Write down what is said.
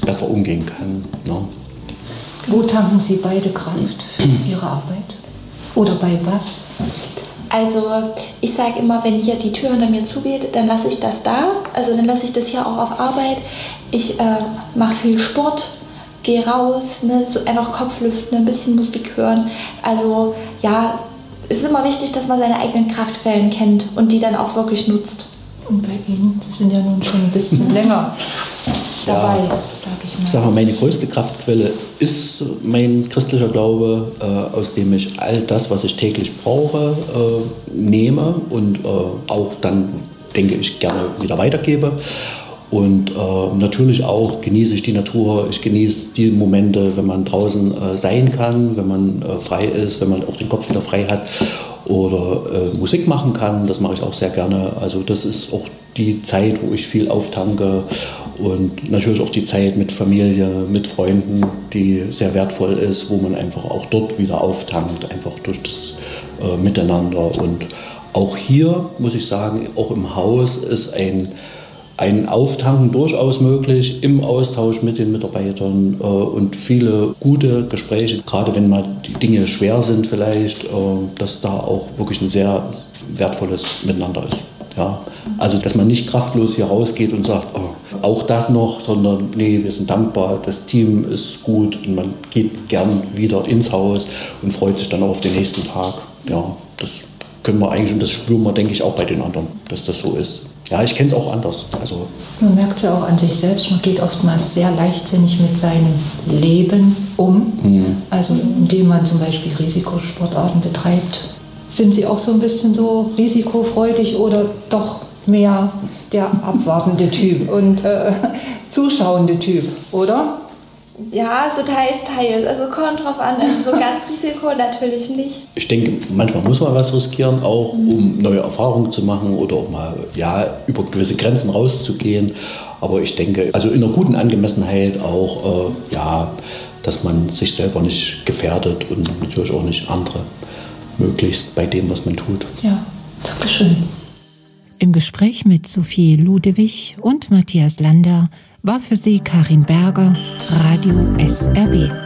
besser umgehen kann. Ne? Wo tanken Sie beide Kraft für Ihre Arbeit? Oder bei was? Also ich sage immer, wenn hier die Tür hinter mir zugeht, dann lasse ich das da. Also dann lasse ich das hier auch auf Arbeit. Ich mache viel Sport, gehe raus, ne, so einfach Kopf lüften, ein bisschen Musik hören. Also ja, es ist immer wichtig, dass man seine eigenen Kraftquellen kennt und die dann auch wirklich nutzt. Und bei Ihnen, Sie sind ja nun schon ein bisschen länger dabei, sage ich mal. Ich sage mal, meine größte Kraftquelle ist mein christlicher Glaube, aus dem ich all das, was ich täglich brauche, nehme und auch dann, denke ich, gerne wieder weitergebe. Und natürlich auch genieße ich die Natur, ich genieße die Momente, wenn man draußen sein kann, wenn man frei ist, wenn man auch den Kopf wieder frei hat oder Musik machen kann, das mache ich auch sehr gerne. Also das ist auch die Zeit, wo ich viel auftanke und natürlich auch die Zeit mit Familie, mit Freunden, die sehr wertvoll ist, wo man einfach auch dort wieder auftankt, einfach durch das Miteinander. Und auch hier, muss ich sagen, auch im Haus ist ein Auftanken durchaus möglich im Austausch mit den Mitarbeitern und viele gute Gespräche, gerade wenn mal die Dinge schwer sind vielleicht, dass da auch wirklich ein sehr wertvolles Miteinander ist. Ja? Also dass man nicht kraftlos hier rausgeht und sagt, oh, auch das noch, sondern nee, wir sind dankbar, das Team ist gut und man geht gern wieder ins Haus und freut sich dann auch auf den nächsten Tag. Ja, das können wir eigentlich und das spüren wir, denke ich, auch bei den anderen, dass das so ist. Ja, ich kenne es auch anders. Also man merkt ja auch an sich selbst, man geht oftmals sehr leichtsinnig mit seinem Leben um. Also indem man zum Beispiel Risikosportarten betreibt. Sind Sie auch so ein bisschen so risikofreudig oder doch mehr der abwartende Typ und zuschauende Typ, oder? Ja, so teils. Also kommt drauf an, also so ganz Risiko natürlich nicht. Ich denke, manchmal muss man was riskieren, auch um neue Erfahrungen zu machen oder auch mal über gewisse Grenzen rauszugehen. Aber ich denke, also in einer guten Angemessenheit auch, dass man sich selber nicht gefährdet und natürlich auch nicht andere, möglichst bei dem, was man tut. Ja, Dankeschön. Im Gespräch mit Sophie Ludewig und Matthias Lander war für Sie Karin Berger, Radio SRB.